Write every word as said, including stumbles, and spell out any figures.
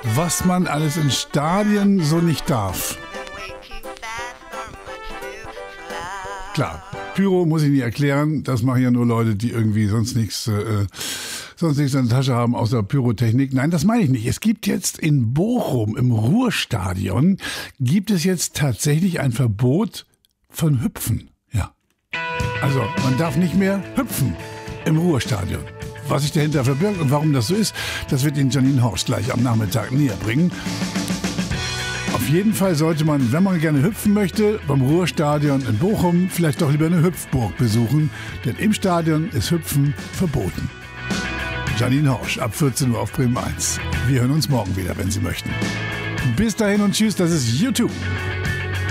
was man alles in Stadien so nicht darf. Klar, Pyro muss ich nicht erklären, das machen ja nur Leute, die irgendwie sonst nichts äh, sonst nichts in der Tasche haben außer Pyrotechnik. Nein, das meine ich nicht. Es gibt jetzt in Bochum im Ruhrstadion, gibt es jetzt tatsächlich ein Verbot von Hüpfen. Ja. Also man darf nicht mehr hüpfen im Ruhrstadion. Was sich dahinter verbirgt und warum das so ist, das wird Ihnen Janine Horst gleich am Nachmittag näher bringen. Auf jeden Fall sollte man, wenn man gerne hüpfen möchte, beim Ruhrstadion in Bochum vielleicht doch lieber eine Hüpfburg besuchen, denn im Stadion ist Hüpfen verboten. Janine Horsch ab vierzehn Uhr auf Bremen eins. Wir hören uns morgen wieder, wenn Sie möchten. Bis dahin und tschüss, das ist YouTube.